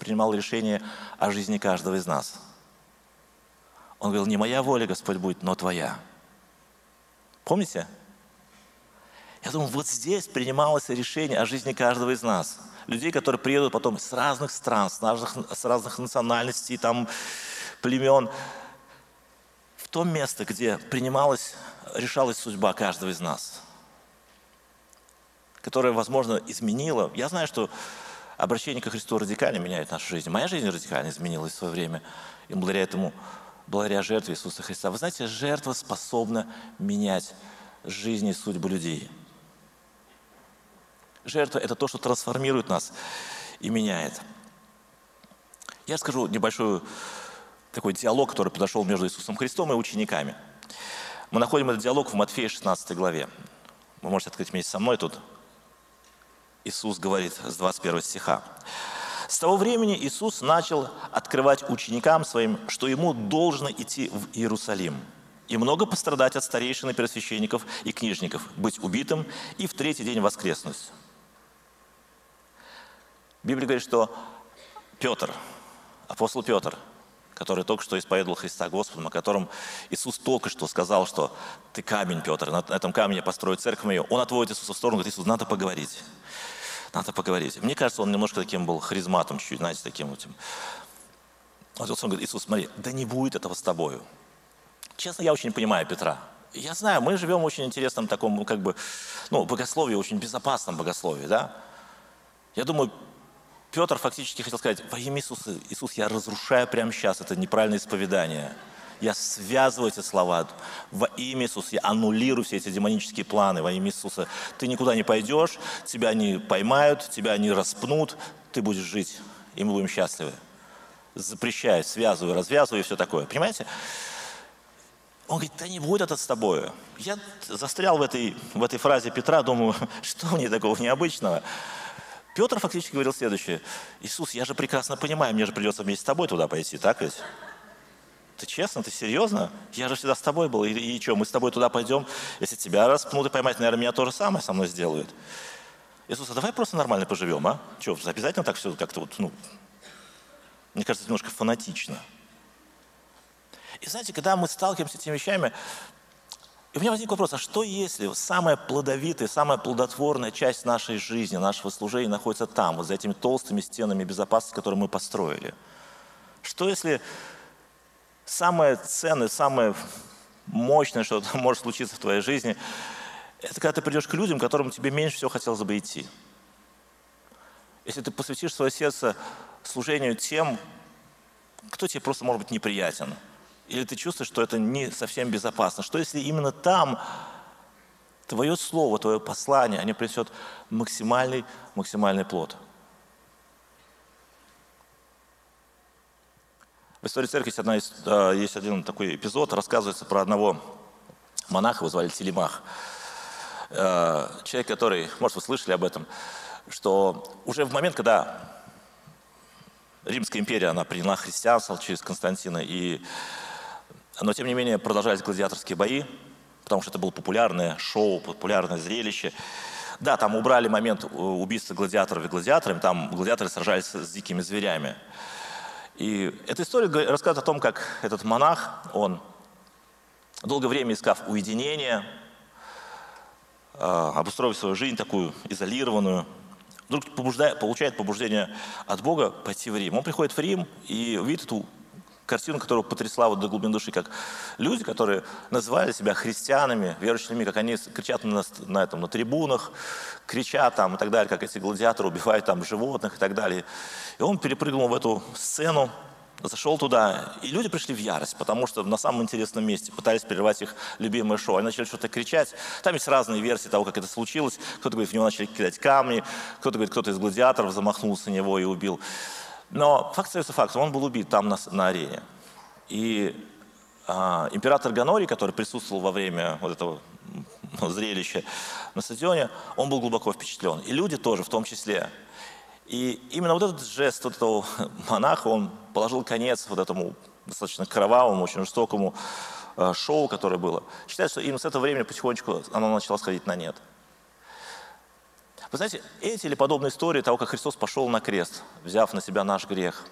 принимал решение о жизни каждого из нас. Он говорил: не моя воля, Господь, будет, но твоя. Помните? Я думаю, вот здесь принималось решение о жизни каждого из нас. Людей, которые приедут потом с разных стран, с разных национальностей, там, племен. В то место, где решалась судьба каждого из нас. Которое, возможно, изменило. Я знаю, что обращение ко Христу радикально меняет нашу жизнь. Моя жизнь радикально изменилась в свое время. И благодаря жертве Иисуса Христа. Вы знаете, жертва способна менять жизнь и судьбу людей. Жертва – это то, что трансформирует нас и меняет. Я скажу небольшой такой диалог, который произошел между Иисусом Христом и учениками. Мы находим этот диалог в Матфея 16 главе. Вы можете открыть вместе со мной тут. Иисус говорит с 21 стиха. «С того времени Иисус начал открывать ученикам своим, что ему должно идти в Иерусалим и много пострадать от старейшин и первосвященников и книжников, быть убитым и в третий день воскреснуть». Библия говорит, что Петр, апостол Петр, который только что исповедовал Христа Господом, о котором Иисус только что сказал, что ты камень, Петр, на этом камне я построю церковь мою, он отводит Иисуса в сторону, говорит: Иисус, надо поговорить. Надо поговорить. Мне кажется, он немножко таким был харизматом, чуть-чуть, знаете, таким вот. Вот он говорит: Иисус, смотри, да не будет этого с тобою. Честно, я очень понимаю Петра. Я знаю, мы живем в очень интересном таком, богословии, очень безопасном богословии, да? Я думаю, Петр фактически хотел сказать: во имя Иисуса, Иисус, я разрушаю прямо сейчас это неправильное исповедание. Я связываю эти слова. Во имя Иисуса я аннулирую все эти демонические планы. Во имя Иисуса ты никуда не пойдешь, тебя не поймают, тебя не распнут, ты будешь жить, и мы будем счастливы. Запрещаю, связываю, развязываю и все такое. Понимаете? Он говорит: да не будет это с тобою. Я застрял в этой фразе Петра, думаю, что в ней такого необычного. Петр фактически говорил следующее: Иисус, я же прекрасно понимаю, мне же придется вместе с тобой туда пойти, так ведь? Ты честно, ты серьезно? Я же всегда с тобой был, и что, мы с тобой туда пойдем? Если тебя распнут и поймать, наверное, меня то же самое со мной сделают. Иисус, а давай просто нормально поживем, а? Что, обязательно так все как-то мне кажется, это немножко фанатично. И знаете, когда мы сталкиваемся с этими вещами, и у меня возник вопрос: а что если самая плодовитая, самая плодотворная часть нашей жизни, нашего служения находится там, вот за этими толстыми стенами безопасности, которые мы построили? Что если самое ценное, самое мощное, что может случиться в твоей жизни, это когда ты придешь к людям, к которым тебе меньше всего хотелось бы идти? Если ты посвятишь свое сердце служению тем, кто тебе просто может быть неприятен, или ты чувствуешь, что это не совсем безопасно, что если именно там твое слово, твое послание, оно принесет максимальный плод? В истории церкви есть один такой эпизод, рассказывается про одного монаха, его звали Телемах. Человек, который, может, вы слышали об этом, что уже в момент, когда Римская империя, она приняла христианство через Константина, но тем не менее продолжались гладиаторские бои, потому что это было популярное шоу, популярное зрелище. Да, там убрали момент убийства гладиаторов и гладиаторами, там гладиаторы сражались с дикими зверями. И эта история рассказывает о том, как этот монах, он долгое время искав уединения, обустроив свою жизнь такую изолированную, вдруг получает побуждение от Бога пойти в Рим. Он приходит в Рим и видит эту картину, которая потрясла до глубины души, как люди, которые называли себя христианами, верующими, как они кричат на трибунах, кричат там и так далее, как эти гладиаторы убивают там животных и так далее. И он перепрыгнул в эту сцену, зашел туда, и люди пришли в ярость, потому что на самом интересном месте пытались прервать их любимое шоу. Они начали что-то кричать. Там есть разные версии того, как это случилось. Кто-то говорит, в него начали кидать камни, кто-то говорит, кто-то из гладиаторов замахнулся на него и убил. Но факт остается фактом, он был убит там на арене. И император Гонорий, который присутствовал во время вот этого зрелища на стадионе, он был глубоко впечатлен. И люди тоже, в том числе. И именно вот этот жест вот этого монаха, он положил конец вот этому достаточно кровавому, очень жестокому шоу, которое было. Считается, что именно с этого времени потихонечку оно начало сходить на нет. Вы знаете, эти или подобные истории того, как Христос пошел на крест, взяв на себя наш грех,